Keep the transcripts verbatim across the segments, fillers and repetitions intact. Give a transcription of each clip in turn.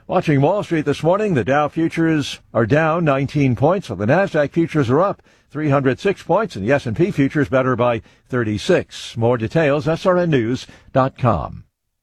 Watching Wall Street this morning, the Dow futures are down nineteen points, while the NASDAQ futures are up three hundred six points, and the S and P futures better by thirty-six. More details, S R N news dot com.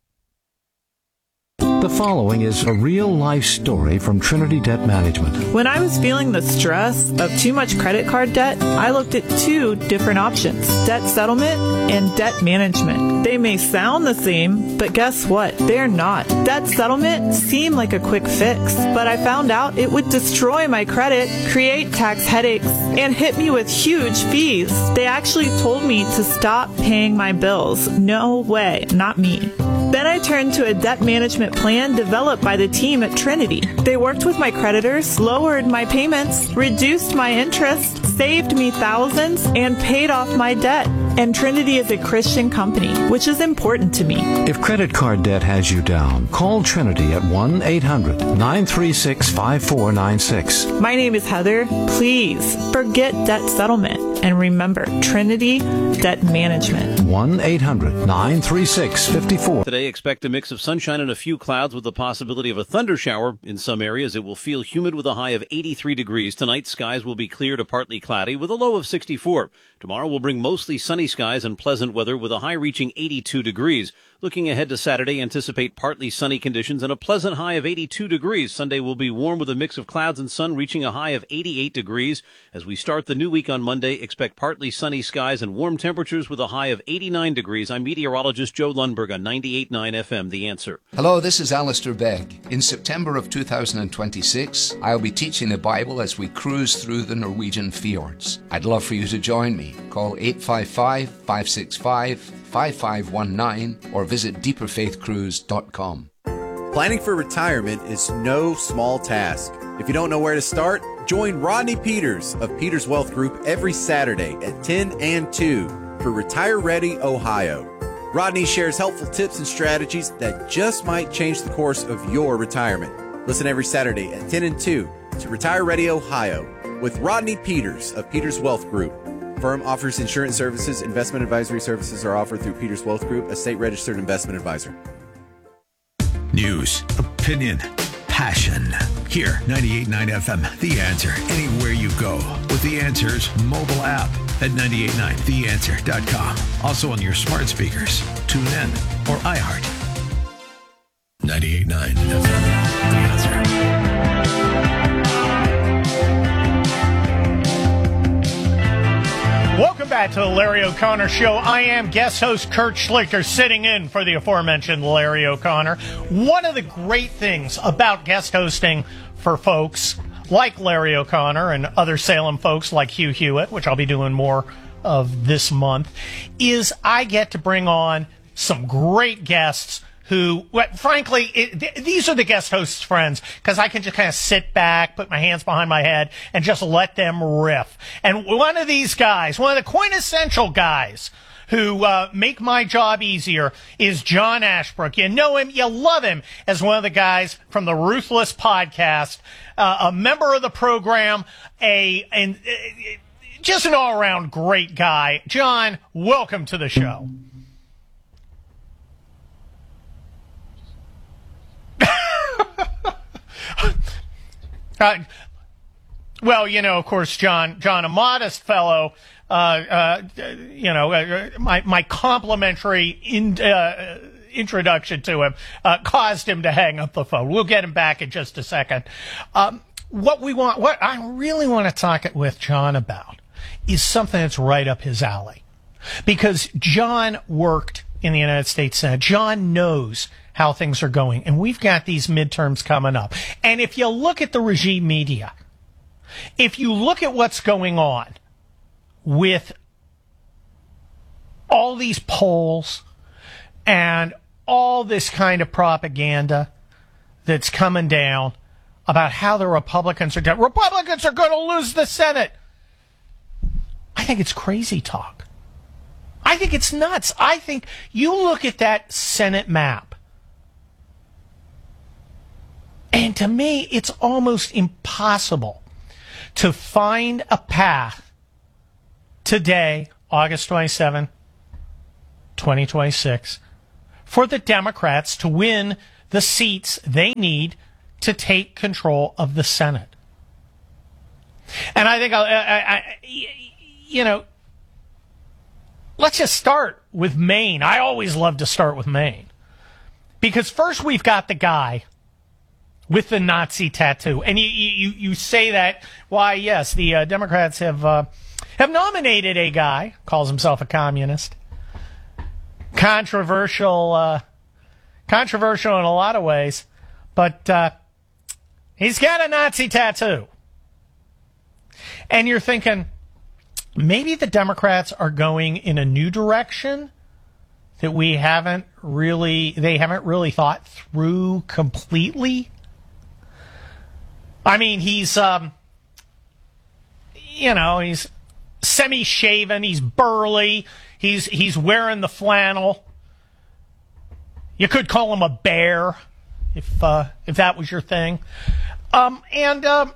The following is a real-life story from Trinity Debt Management. When I was feeling the stress of too much credit card debt, I looked at two different options, debt settlement and debt management. They may sound the same, but guess what? They're not. Debt settlement seemed like a quick fix, but I found out it would destroy my credit, create tax headaches, and hit me with huge fees. They actually told me to stop paying my bills. No way, not me. Then I turned to a debt management plan developed by the team at Trinity. They worked with my creditors, lowered my payments, reduced my interest, saved me thousands, and paid off my debt. And Trinity is a Christian company, which is important to me. If credit card debt has you down, call Trinity at one eight hundred nine three six five four nine six. My name is Heather. Please forget debt settlement. And remember, Trinity Debt Management. one eight hundred nine three six five four. Today, expect a mix of sunshine and a few clouds with the possibility of a thunder shower. In some areas, it will feel humid with a high of eighty-three degrees. Tonight, skies will be clear to partly cloudy with a low of sixty-four. Tomorrow will bring mostly sunny skies and pleasant weather with a high reaching eighty-two degrees. Looking ahead to Saturday, anticipate partly sunny conditions and a pleasant high of eighty-two degrees. Sunday will be warm with a mix of clouds and sun reaching a high of eighty-eight degrees. As we start the new week on Monday, expect partly sunny skies and warm temperatures with a high of eighty-nine degrees. I'm meteorologist Joe Lundberg on ninety-eight point nine F M, The Answer. Hello, this is Alistair Begg. In September of two thousand twenty-six, I'll be teaching the Bible as we cruise through the Norwegian fjords. I'd love for you to join me. Call eight five five, five six five, five five one nine or visit deeper faith cruise dot com. Planning for retirement is no small task. If you don't know where to start, join Rodney Peters of Peters Wealth Group every Saturday at ten and two for Retire Ready Ohio. Rodney shares helpful tips and strategies that just might change the course of your retirement. Listen every Saturday at ten and two to Retire Ready Ohio with Rodney Peters of Peters Wealth Group. Firm offers insurance services. Investment advisory services are offered through Peters Wealth Group, a state-registered investment advisor. News, opinion, passion. Here, ninety-eight point nine F M, The Answer. Anywhere you go with The Answer's mobile app at ninety-eight point nine the answer dot com. Also on your smart speakers, tune in, or iHeart. ninety-eight point nine F M, The Answer. Welcome back to the Larry O'Connor Show. I am guest host Kurt Schlichter, sitting in for the aforementioned Larry O'Connor. One of the great things about guest hosting for folks like Larry O'Connor and other Salem folks like Hugh Hewitt, which I'll be doing more of this month, is I get to bring on some great guests who, well, frankly, it, th- these are the guest hosts' friends, because I can just kind of sit back, put my hands behind my head, and just let them riff. And one of these guys, one of the quintessential guys who uh, make my job easier, is John Ashbrook. You know him, you love him as one of the guys from the Ruthless podcast, uh, a member of the program, a and uh, just an all-around great guy. John, welcome to the show. Uh, well, you know, of course, John, John, a modest fellow, uh, uh, you know, uh, my, my complimentary in, uh, introduction to him, uh, caused him to hang up the phone. We'll get him back in just a second. Um, what we want, what I really want to talk with John about is something that's right up his alley, because John worked in the United States Senate. John knows how things are going. And we've got these midterms coming up. And if you look at the regime media, if you look at what's going on with all these polls and all this kind of propaganda that's coming down about how the Republicans are doing, Republicans are going to lose the Senate. I think it's crazy talk. I think it's nuts. I think you look at that Senate map, and to me, it's almost impossible to find a path today, August twenty-seventh, twenty twenty-six, for the Democrats to win the seats they need to take control of the Senate. And I think, I, I, I, you know, let's just start with Maine. I always love to start with Maine. Because first we've got the guy with the Nazi tattoo. And you you, you say that, why, yes, the uh, Democrats have uh, have nominated a guy, calls himself a communist. Controversial, uh, controversial in a lot of ways. But uh, he's got a Nazi tattoo. And you're thinking, maybe the Democrats are going in a new direction that we haven't really, they haven't really thought through completely. I mean, he's, um, you know, he's semi-shaven, he's burly, he's he's wearing the flannel. You could call him a bear, if uh, if that was your thing. Um, and um,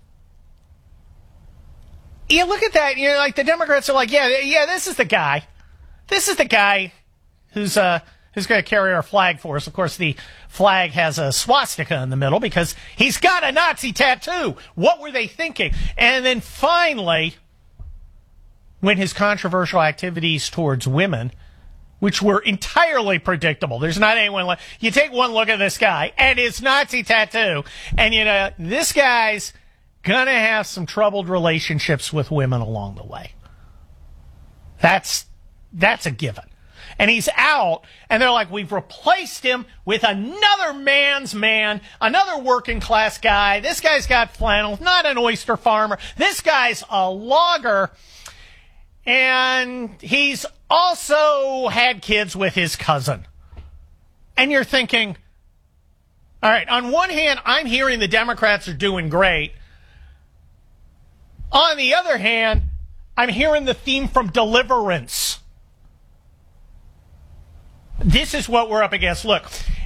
you look at that, you're like, the Democrats are like, yeah, yeah, this is the guy. This is the guy who's uh who's going to carry our flag for us. Of course, the flag has a swastika in the middle because he's got a Nazi tattoo. What were they thinking? And then finally, when his controversial activities towards women, which were entirely predictable, there's not anyone like, you take one look at this guy and his Nazi tattoo, and you know, this guy's going to have some troubled relationships with women along the way. That's, that's a given. And he's out, and they're like, we've replaced him with another man's man, another working class guy. This guy's got flannel, not an oyster farmer. This guy's a logger, and he's also had kids with his cousin. And you're thinking, all right, on one hand, I'm hearing the Democrats are doing great. On the other hand, I'm hearing the theme from Deliverance. This is what we're up against. Look,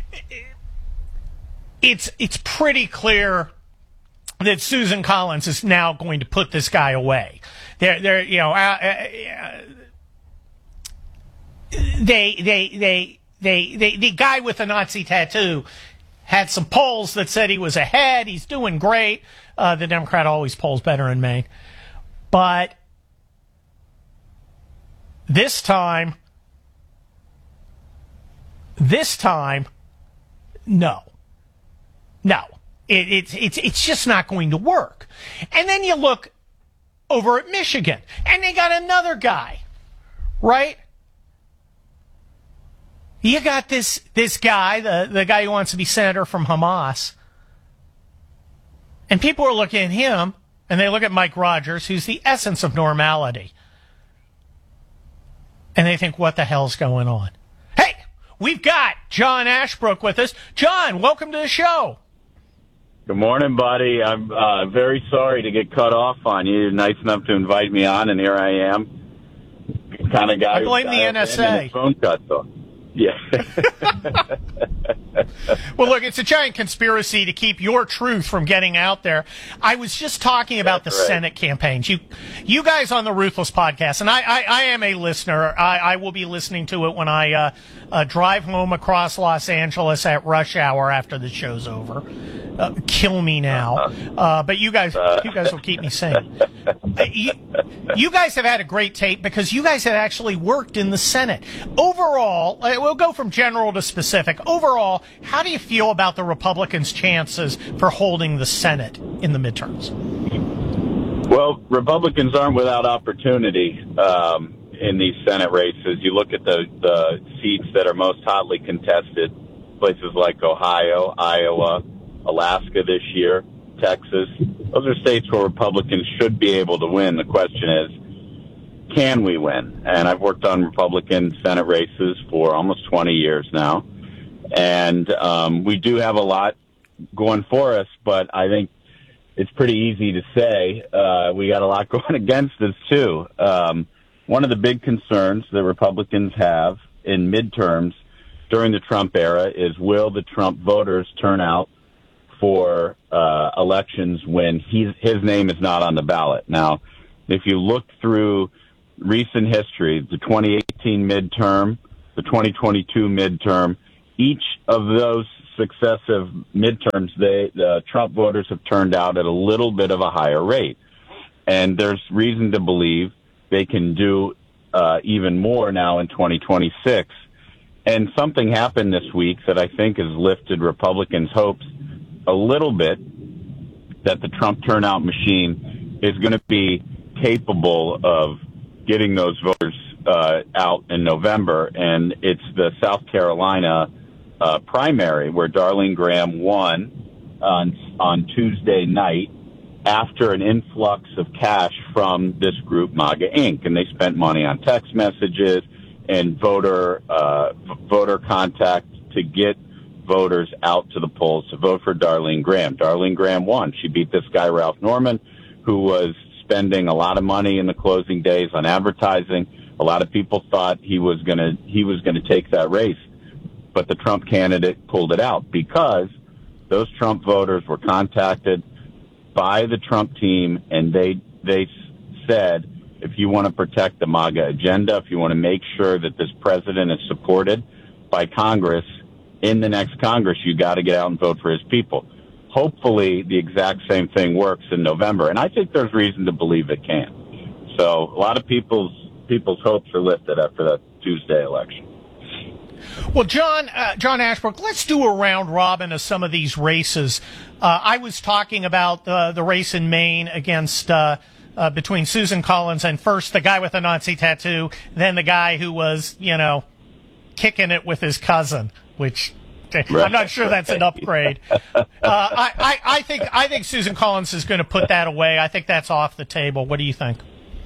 it's it's pretty clear that Susan Collins is now going to put this guy away. They're they're you know uh, uh, they they they they they the guy with the Nazi tattoo had some polls that said he was ahead. He's doing great. Uh, the Democrat always polls better in Maine, but this time. This time, no. No. It, it, it's it's just not going to work. And then you look over at Michigan, and they got another guy, right? You got this this guy, the, the guy who wants to be senator from Hamas. And people are looking at him, and they look at Mike Rogers, who's the essence of normality. And they think, what the hell's going on? Hey! We've got John Ashbrook with us. John, welcome to the show. Good morning, buddy. I'm uh, very sorry to get cut off on you. You're nice enough to invite me on, and here I am. Kind of guy. I blame the N S A. His phone cuts off. Yeah. Well, look, it's a giant conspiracy to keep your truth from getting out there. I was just talking about That's the right. Senate campaigns. You, you guys on the Ruthless podcast, and I, I, I am a listener. I, I will be listening to it when I uh, uh, drive home across Los Angeles at rush hour after the show's over. Uh, kill me now, uh, but you guys, you guys will keep me sane. Uh, you, you guys have had a great tape because you guys have actually worked in the Senate. Overall, we'll go from general to specific. Overall, how do you feel about the Republicans' chances for holding the Senate in the midterms? Well, Republicans aren't without opportunity um, in these Senate races. You look at the, the seats that are most hotly contested, places like Ohio, Iowa, Alaska this year, Texas. Those are states where Republicans should be able to win. The question is, can we win? And I've worked on Republican Senate races for almost twenty years now. And um, we do have a lot going for us, but I think it's pretty easy to say uh, we got a lot going against us, too. Um, one of the big concerns that Republicans have in midterms during the Trump era is, will the Trump voters turn out for uh, elections when he's, his name is not on the ballot? Now, if you look through recent history, the twenty eighteen midterm, the twenty twenty-two midterm, each of those successive midterms, they, the Trump voters have turned out at a little bit of a higher rate. And there's reason to believe they can do uh, even more now in twenty twenty-six. And something happened this week that I think has lifted Republicans' hopes a little bit, that the Trump turnout machine is going to be capable of getting those voters uh, out in November. And it's the South Carolina uh, primary where Darlene Graham won on, on Tuesday night after an influx of cash from this group, MAGA Incorporated. And they spent money on text messages and voter uh, voter contact to get voters out to the polls to vote for Darlene Graham. Darlene Graham won. She beat this guy, Ralph Norman, who was spending a lot of money in the closing days on advertising. A lot of people thought he was going to he was going to take that race, but the Trump candidate pulled it out because those Trump voters were contacted by the Trump team, and they they said, if you want to protect the MAGA agenda, if you want to make sure that this president is supported by Congress in the next Congress, you got to get out and vote for his people. Hopefully the exact same thing works in November, and I think there's reason to believe it can. So a lot of people's people's hopes are lifted after that Tuesday election. Well, John, uh, John Ashbrook, let's do a round robin of some of these races. Uh, I was talking about uh, the race in Maine against uh, uh, between Susan Collins and first the guy with the Nazi tattoo, then the guy who was, you know, kicking it with his cousin, which right. I'm not sure that's an upgrade. Uh, I, I, I think I think Susan Collins is going to put that away. I think that's off the table. What do you think?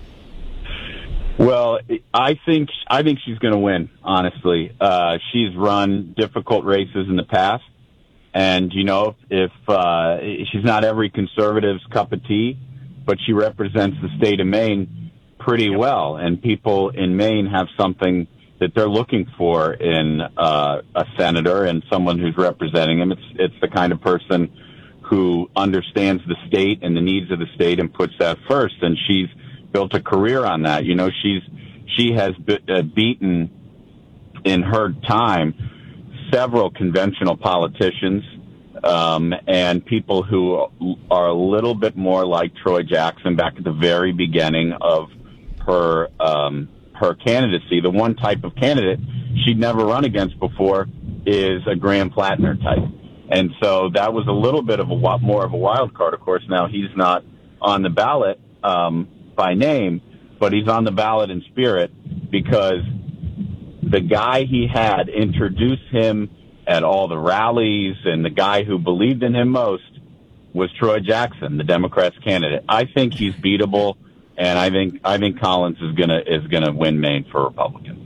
Well, I think I think she's going to win, honestly. Uh, she's run difficult races in the past. And, you know, if uh, she's not every conservative's cup of tea, but she represents the state of Maine pretty yep. well. And people in Maine have something that they're looking for in uh, a senator and someone who's representing them. It's, it's the kind of person who understands the state and the needs of the state and puts that first. And she's built a career on that. You know, she's she has be, uh, beaten in her time several conventional politicians um, and people who are a little bit more like Troy Jackson back at the very beginning of her um, her candidacy. The one type of candidate she'd never run against before is a Graham Plattner type. And so that was a little bit of a more of a wild card. Of course, now he's not on the ballot um, by name, but he's on the ballot in spirit because the guy he had introduce him at all the rallies, and the guy who believed in him most was Troy Jackson, the Democrats' candidate. I think he's beatable, and I think I think Collins is gonna is gonna win Maine for Republicans.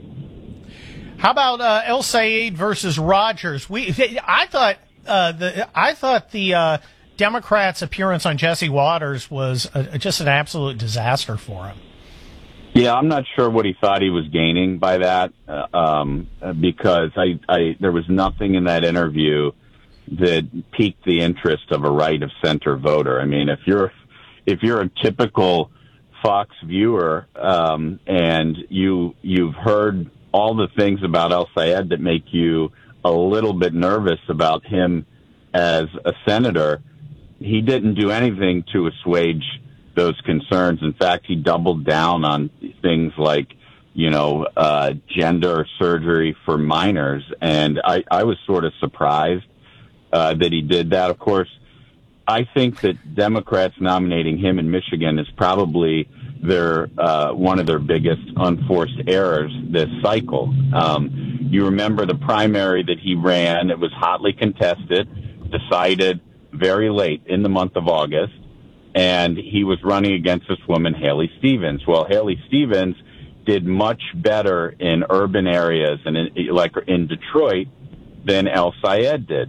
How about uh, El Sayed versus Rogers? We I thought uh, the I thought the uh, Democrats' appearance on Jesse Waters was a, just an absolute disaster for him. Yeah, I'm not sure what he thought he was gaining by that, uh, um, because I, I, there was nothing in that interview that piqued the interest of a right of center voter. I mean, if you're, if you're a typical Fox viewer, um, and you, you've heard all the things about El Sayed that make you a little bit nervous about him as a senator, he didn't do anything to assuage those concerns. In fact, he doubled down on things like, you know, uh, gender surgery for minors. And I, I was sort of surprised uh, that he did that. Of course, I think that Democrats nominating him in Michigan is probably their uh, one of their biggest unforced errors this cycle. Um, you remember the primary that he ran. It was hotly contested, decided very late in the month of August. And he was running against this woman, Haley Stevens. Well, Haley Stevens did much better in urban areas and in, like in Detroit than El Sayed did.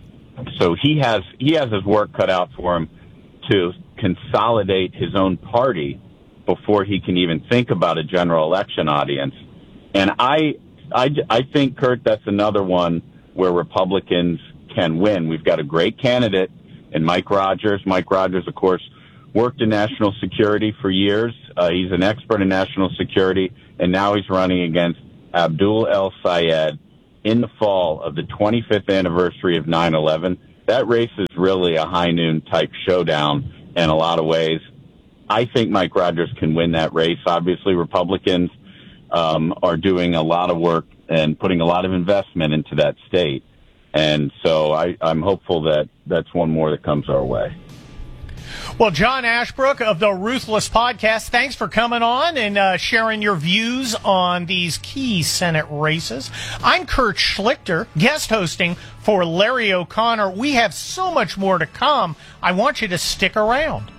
So he has he has his work cut out for him to consolidate his own party before he can even think about a general election audience. And I I, I think, Kurt, that's another one where Republicans can win. We've got a great candidate and Mike Rogers. Mike Rogers, of course, worked in national security for years. Uh, he's an expert in national security, and now he's running against Abdul El Sayed in the fall of the twenty-fifth anniversary of nine eleven. That race is really a high noon type showdown in a lot of ways. I think Mike Rogers can win that race. Obviously, Republicans um, are doing a lot of work and putting a lot of investment into that state. And so I, I'm hopeful that that's one more that comes our way. Well, John Ashbrook of the Ruthless Podcast, thanks for coming on and uh, sharing your views on these key Senate races. I'm Kurt Schlichter, guest hosting for Larry O'Connor. We have so much more to come. I want you to stick around.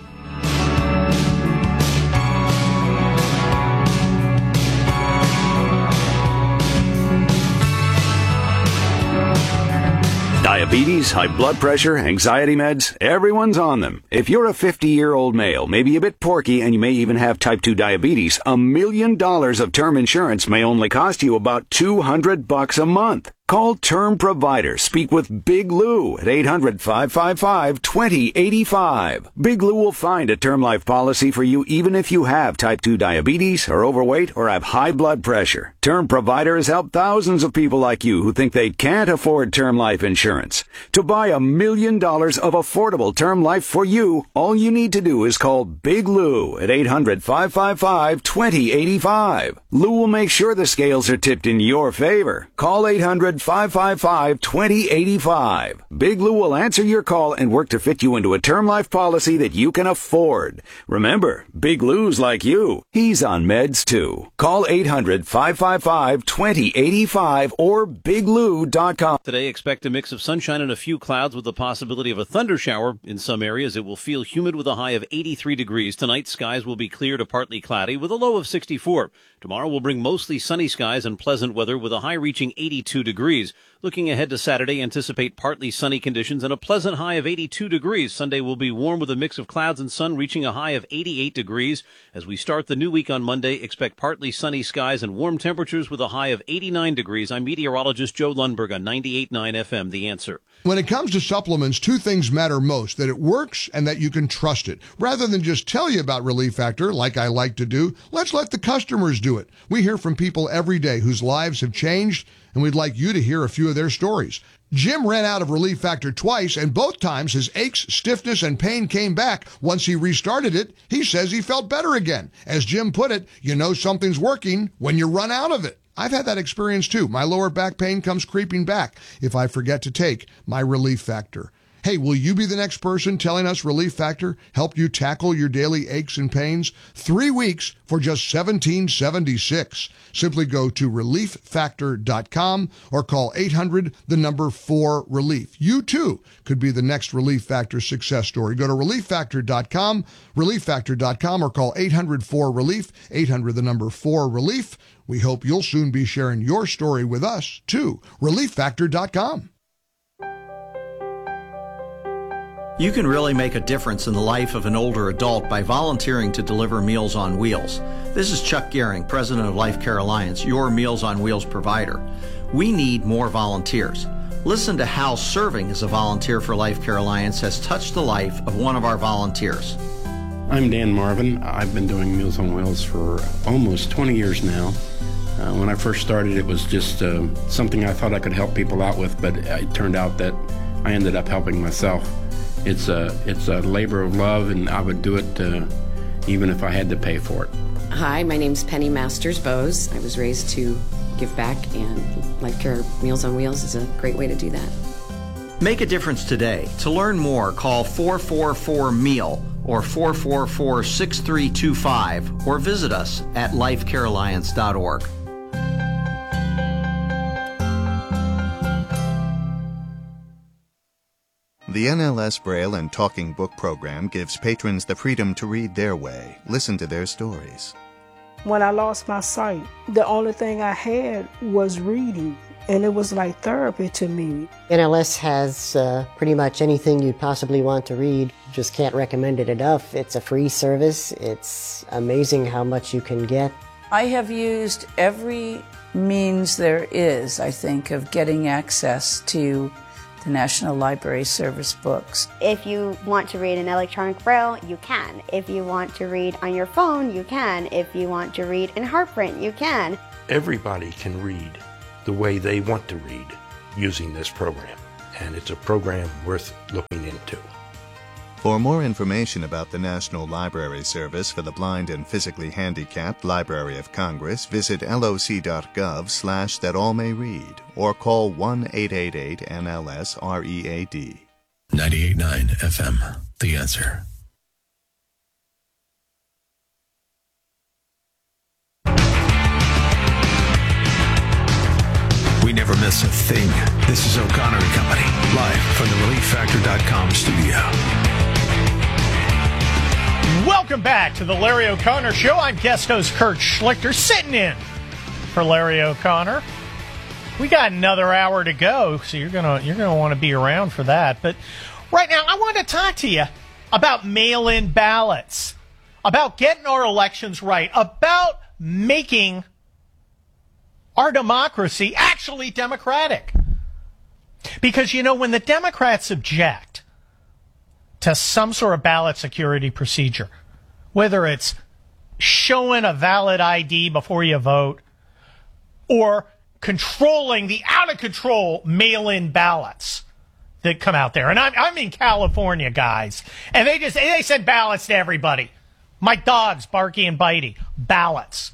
Diabetes, high blood pressure, anxiety meds, everyone's on them. If you're a fifty-year-old male, maybe a bit porky, and you may even have type two diabetes, a million dollars of term insurance may only cost you about two hundred bucks a month. Call Term Provider. Speak with Big Lou at eight hundred, five five five, two zero eight five. Big Lou will find a term life policy for you even if you have type two diabetes, are overweight, or have high blood pressure. Term Provider has helped thousands of people like you who think they can't afford term life insurance. To buy a million dollars of affordable term life for you, all you need to do is call Big Lou at eight hundred, five five five, two zero eight five. Lou will make sure the scales are tipped in your favor. Call eight hundred, five five five, two zero eight five. Big Lou will answer your call and work to fit you into a term life policy that you can afford. Remember, Big Lou's like you. He's on meds too. Call eight hundred, five five five, two zero eight five or big lou dot com. Today, expect a mix of sunshine and a few clouds with the possibility of a thunder shower. In some areas, it will feel humid with a high of eighty-three degrees. Tonight, skies will be clear to partly cloudy with a low of sixty-four. Tomorrow will bring mostly sunny skies and pleasant weather with a high reaching eighty-two degrees. Looking ahead to Saturday, anticipate partly sunny conditions and a pleasant high of eighty-two degrees. Sunday will be warm with a mix of clouds and sun, reaching a high of eighty-eight degrees. As we start the new week on Monday, expect partly sunny skies and warm temperatures with a high of eighty-nine degrees. I'm meteorologist Joe Lundberg on ninety-eight point nine F M, The Answer. When it comes to supplements, two things matter most, that it works and that you can trust it. Rather than just tell you about Relief Factor, like I like to do, let's let the customers do it. We hear from people every day whose lives have changed, and we'd like you to hear a few of their stories. Jim ran out of Relief Factor twice, and both times his aches, stiffness, and pain came back. Once he restarted it, he says he felt better again. As Jim put it, you know something's working when you run out of it. I've had that experience too. My lower back pain comes creeping back if I forget to take my Relief Factor. Hey, will you be the next person telling us Relief Factor helped you tackle your daily aches and pains? Three weeks for just seventeen seventy-six. Simply go to relief factor dot com or call eight hundred, the number four relief. You too could be the next Relief Factor success story. Go to relief factor dot com, relief factor dot com, or call eight hundred, four relief, eight hundred, the number four relief. We hope you'll soon be sharing your story with us too. relief factor dot com. You can really make a difference in the life of an older adult by volunteering to deliver Meals on Wheels. This is Chuck Gehring, president of Life Care Alliance, your Meals on Wheels provider. We need more volunteers. Listen to how serving as a volunteer for Life Care Alliance has touched the life of one of our volunteers. I'm Dan Marvin. I've been doing Meals on Wheels for almost twenty years now. Uh, when I first started, it was just uh, something I thought I could help people out with, but it turned out that I ended up helping myself. It's a, it's a labor of love, and I would do it uh, even if I had to pay for it. Hi, my name's Penny Masters Bose. I was raised to give back, and Life Care Meals on Wheels is a great way to do that. Make a difference today. To learn more, call four four four, M E A L or four four four, six three two five or visit us at life care alliance dot org. The N L S Braille and Talking Book program gives patrons the freedom to read their way, listen to their stories. When I lost my sight, the only thing I had was reading, and it was like therapy to me. N L S has uh, pretty much anything you'd possibly want to read. Just can't recommend it enough. It's a free service. It's amazing how much you can get. I have used every means there is, I think, of getting access to the National Library Service books. If you want to read in electronic braille, you can. If you want to read on your phone, you can. If you want to read in heart print, you can. Everybody can read. the way they want to read using this program. And it's a program worth looking into. For more information about the National Library Service for the Blind and Physically Handicapped Library of Congress, visit loc.gov slash that all may read or call one eight eight eight N L S R E A D. ninety-eight point nine F M, The Answer. We never miss a thing. This is O'Connor and Company, live from the relief factor dot com studio. Welcome back to the Larry O'Connor Show. I'm guest host Kurt Schlichter, sitting in for Larry O'Connor. We got another hour to go, so you're gonna you're gonna want to be around for that. But right now, I want to talk to you about mail-in ballots, about getting our elections right, about making our democracy actually democratic. Because, you know, when the Democrats object to some sort of ballot security procedure, whether it's showing a valid I D before you vote or controlling the out-of-control mail-in ballots that come out there. And I'm, I'm in California, guys, and they just they send ballots to everybody. My dogs, Barky and Bitey, ballots.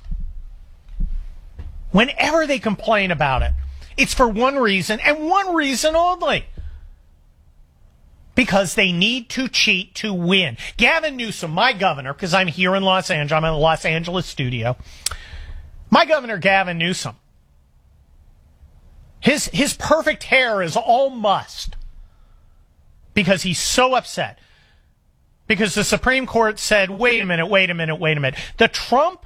Whenever they complain about it, it's for one reason and one reason only. Because they need to cheat to win. Gavin Newsom, my governor, because I'm here in Los Angeles, I'm in the Los Angeles studio. My governor, Gavin Newsom, his, his perfect hair is all mussed because he's so upset. Because the Supreme Court said, wait a minute, wait a minute, wait a minute. The Trump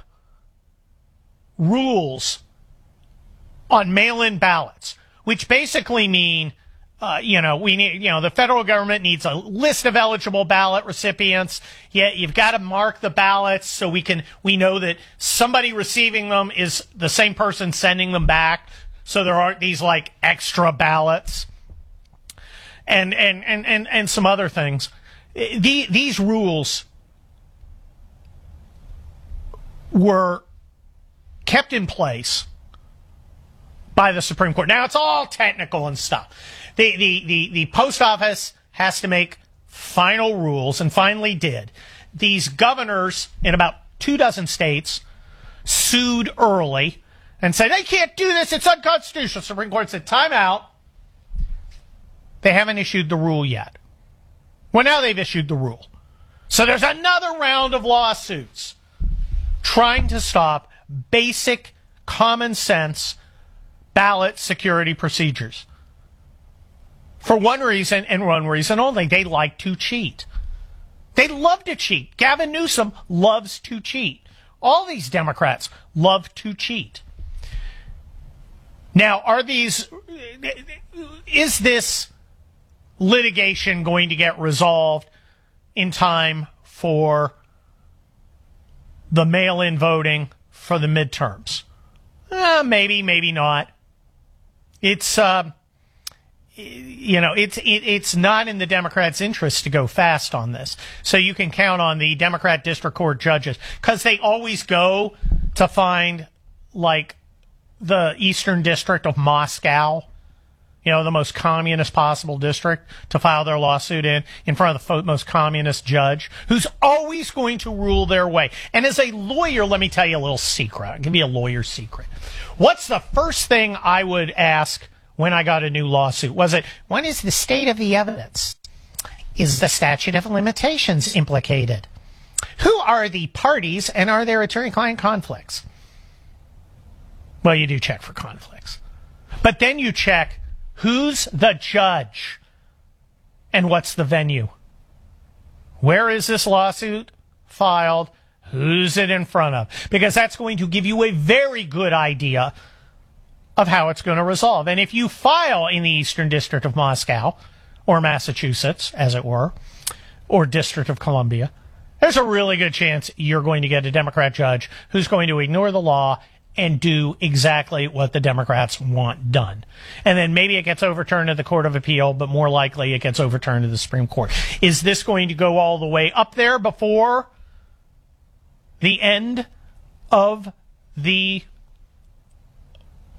rules on mail-in ballots, which basically mean, uh, you know, we need, you know, the federal government needs a list of eligible ballot recipients. Yeah, you've got to mark the ballots so we can, we know that somebody receiving them is the same person sending them back. So there aren't these like extra ballots and, and, and, and, and some other things. The, these rules were kept in place by the Supreme Court. Now, it's all technical and stuff. The, the, the, the post office has to make final rules, and finally did. These governors in about two dozen states sued early and said, they can't do this, it's unconstitutional. Supreme Court said, time out. They haven't issued the rule yet. Well, now they've issued the rule. So there's another round of lawsuits trying to stop basic common sense ballot security procedures. For one reason and one reason only, they like to cheat. They love to cheat. Gavin Newsom loves to cheat. All these Democrats love to cheat. Now, are these, is this litigation going to get resolved in time for the mail-in voting for the midterms? Uh, maybe, maybe not. It's, uh, you know, it's it, it's not in the Democrats' interest to go fast on this. So you can count on the Democrat district court judges, because they always go to find, like, the Eastern District of Moscow, you know, the most communist possible district, to file their lawsuit in, in front of the fo- most communist judge, who's always going to rule their way. And as a lawyer, let me tell you a little secret. I'll give you a lawyer's secret. What's the first thing I would ask when I got a new lawsuit? Was it, what is the state of the evidence? Is the statute of limitations implicated? Who are the parties, and are there attorney-client conflicts? Well, you do check for conflicts. But then you check, who's the judge and what's the venue? Where is this lawsuit filed? Who's it in front of? Because that's going to give you a very good idea of how it's going to resolve. And if you file in the Eastern District of Moscow, or Massachusetts, as it were, or District of Columbia, there's a really good chance you're going to get a Democrat judge who's going to ignore the law and do exactly what the Democrats want done. And then maybe it gets overturned to the Court of Appeal, but more likely it gets overturned to the Supreme Court. Is this going to go all the way up there before the end of the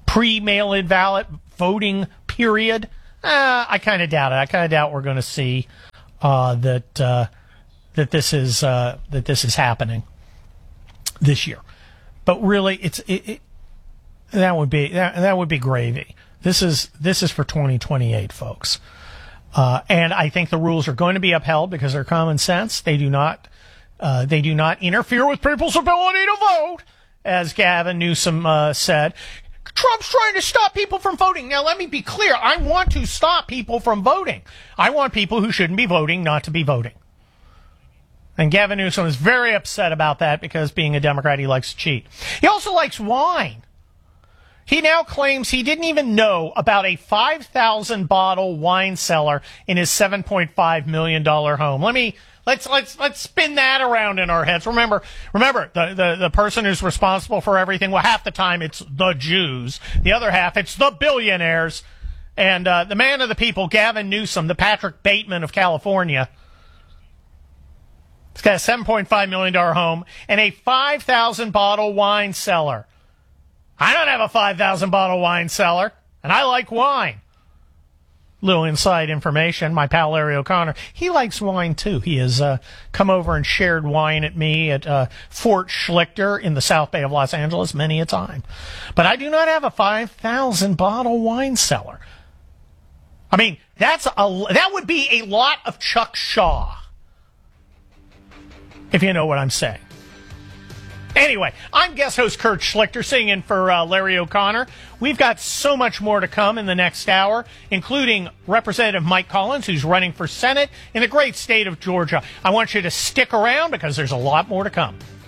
pre-mail-in ballot voting period. Uh, I kind of doubt it. I kind of doubt we're going to see uh, that uh, that this is uh, that this is happening this year. But really, it's it, it, that would be that, that would be gravy. This is this is for twenty twenty-eight, folks. Uh, and I think the rules are going to be upheld because they're common sense. They do not uh, they do not interfere with people's ability to vote, as Gavin Newsom uh, said. Trump's trying to stop people from voting. Now, let me be clear. I want to stop people from voting. I want people who shouldn't be voting not to be voting. And Gavin Newsom is very upset about that because, being a Democrat, he likes to cheat. He also likes wine. He now claims he didn't even know about a five thousand bottle wine cellar in his seven point five million dollars home. Let me let's let's let's spin that around in our heads. Remember, remember the, the the person who's responsible for everything. Well, half the time it's the Jews. The other half it's the billionaires. And uh, the man of the people, Gavin Newsom, the Patrick Bateman of California. He's got a seven point five million dollars home and a five thousand bottle wine cellar. I don't have a five thousand bottle wine cellar, and I like wine. Little inside information, my pal Larry O'Connor, he likes wine too. He has uh, come over and shared wine at me at uh, Fort Schlichter in the South Bay of Los Angeles many a time. But I do not have a five thousand bottle wine cellar. I mean, that's a, that would be a lot of Chuck Shaw, if you know what I'm saying. Anyway, I'm guest host Kurt Schlichter, sitting in for uh, Larry O'Connor. We've got so much more to come in the next hour, including Representative Mike Collins, who's running for Senate in the great state of Georgia. I want you to stick around because there's a lot more to come.